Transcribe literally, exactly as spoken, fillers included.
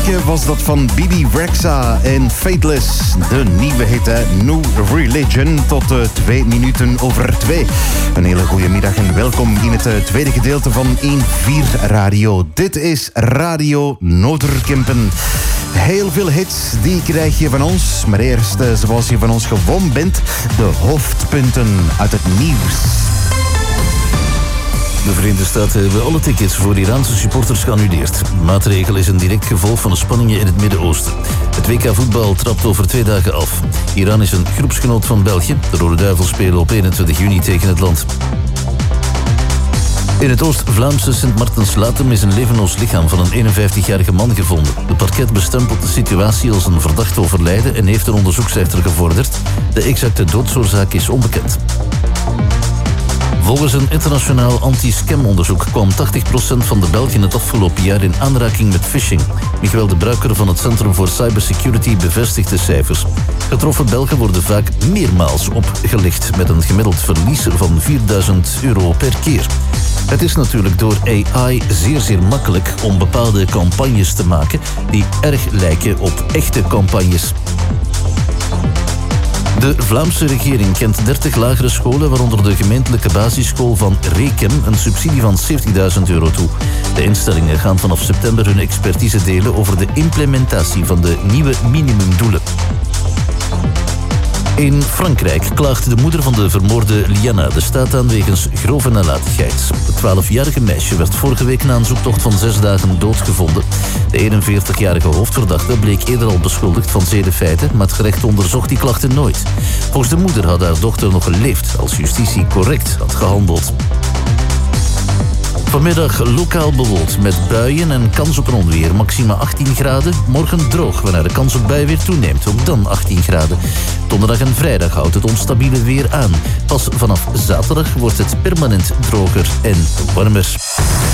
liedje was dat van Bibi Rexha en Fateless. De nieuwe hit, hè? New Religion, tot uh, twee minuten over twee. Een hele goede middag en welkom in het uh, tweede gedeelte van één vier Radio. Dit is Radio Noorderkempen. Heel veel hits, die krijg je van ons. Maar eerst, uh, zoals je van ons gewoon bent, de hoofdpunten uit het nieuws. De Verenigde Staten hebben alle tickets voor Iraanse supporters geannuleerd. De maatregel is een direct gevolg van de spanningen in het Midden-Oosten. Het W K voetbal trapt over twee dagen af. Iran is een groepsgenoot van België. De Rode Duivels spelen op eenentwintig juni tegen het land. In het Oost-Vlaamse Sint-Martens-Latem is een levenloos lichaam van een eenenvijftigjarige man gevonden. De parket bestempelt de situatie als een verdacht overlijden en heeft een onderzoeksrechter gevorderd. De exacte doodsoorzaak is onbekend. Volgens een internationaal anti-scam-onderzoek kwam tachtig procent van de Belgen het afgelopen jaar in aanraking met phishing. Michael de Bruiker van het Centrum voor Cybersecurity bevestigt de cijfers. Getroffen Belgen worden vaak meermaals opgelicht met een gemiddeld verlies van vierduizend euro per keer. Het is natuurlijk door A I zeer zeer makkelijk om bepaalde campagnes te maken die erg lijken op echte campagnes. De Vlaamse regering kent dertig lagere scholen, waaronder de gemeentelijke basisschool van Rekem, een subsidie van zeventigduizend euro toe. De instellingen gaan vanaf september hun expertise delen over de implementatie van de nieuwe minimumdoelen. In Frankrijk klaagt de moeder van de vermoorde Liana de staat aan wegens grove nalatigheid. Het twaalfjarige meisje werd vorige week na een zoektocht van zes dagen doodgevonden. De eenenveertigjarige hoofdverdachte bleek eerder al beschuldigd van zedenfeiten, maar het gerecht onderzocht die klachten nooit. Volgens de moeder had haar dochter nog geleefd als justitie correct had gehandeld. Vanmiddag lokaal bewolkt met buien en kans op een onweer. Maxima achttien graden. Morgen droog, waarna de kans op bui weer toeneemt. Ook dan achttien graden. Donderdag en vrijdag houdt het onstabiele weer aan. Pas vanaf zaterdag wordt het permanent droger en warmer.